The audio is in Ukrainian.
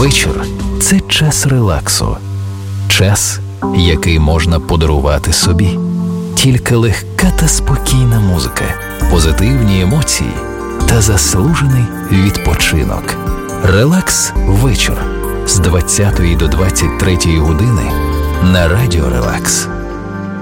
Вечір – це час релаксу. Час, який можна подарувати собі. Тільки легка та спокійна музика, позитивні емоції та заслужений відпочинок. Релакс вечір з 20 до 23 години на Радіо Релакс.